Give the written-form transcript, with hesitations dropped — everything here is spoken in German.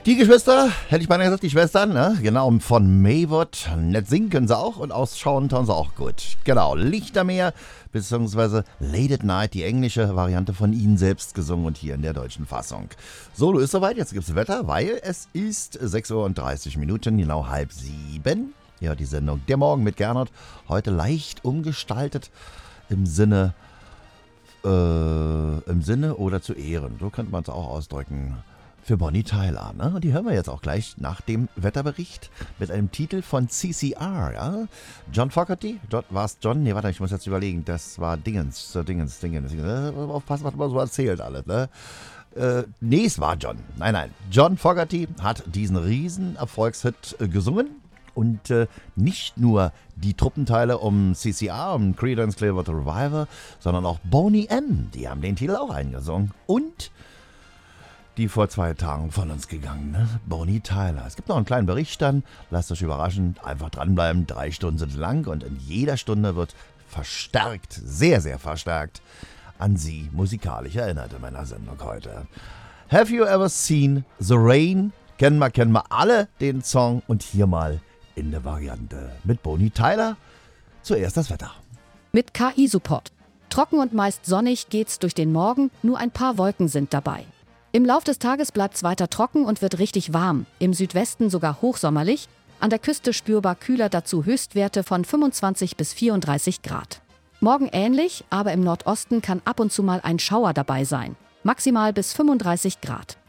Die Geschwister, hätte ich beinahe gesagt, die Schwestern, ne? Genau, von Maywood. Nett singen können sie auch und ausschauen tun sie auch gut. Genau, Lichtermeer, beziehungsweise Late at Night, die englische Variante von ihnen selbst gesungen und hier in der deutschen Fassung. So, du ist soweit, jetzt gibt's Wetter, weil es ist 6:30 Uhr, genau 6:30. Ja, die Sendung Der Morgen mit Gernot, heute leicht umgestaltet im Sinne oder zu Ehren, so könnte man es auch ausdrücken. Für Bonnie Tyler, ne? Und die hören wir jetzt auch gleich nach dem Wetterbericht mit einem Titel von CCR, ja? John Fogerty? War es John? Nee, warte, ich muss jetzt überlegen. Das war Dingens. Aufpassen, was man so erzählt alles, ne? Nee, es war John. Nein. John Fogerty hat diesen riesen Erfolgshit gesungen. Und nicht nur die Truppenteile um CCR, um Creedence Clearwater Revival, sondern auch Boney M. Die haben den Titel auch eingesungen. Und die vor 2 Tagen von uns gegangen, ne? Bonnie Tyler. Es gibt noch einen kleinen Bericht dann, lasst euch überraschen, einfach dranbleiben, 3 Stunden sind lang und in jeder Stunde wird verstärkt, sehr, sehr verstärkt an sie musikalisch erinnert in meiner Sendung heute. Have you ever seen the rain? Kennen wir alle den Song und hier mal in der Variante mit Bonnie Tyler. Zuerst das Wetter. Mit KI-Support. Trocken und meist sonnig geht's durch den Morgen, nur ein paar Wolken sind dabei. Im Lauf des Tages bleibt es weiter trocken und wird richtig warm. Im Südwesten sogar hochsommerlich. An der Küste spürbar kühler, dazu Höchstwerte von 25 bis 34 Grad. Morgen ähnlich, aber im Nordosten kann ab und zu mal ein Schauer dabei sein. Maximal bis 35 Grad.